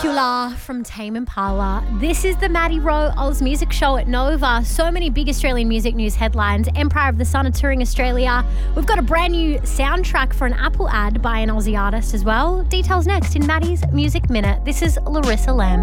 Dracula from Tame Impala. This is the Maddie Rowe Oz Music Show at Nova. So many big Australian music news headlines. Empire of the Sun are touring Australia. We've got a brand new soundtrack for an Apple ad by an Aussie artist as well. Details next in Maddie's Music Minute. This is Larissa Lamb.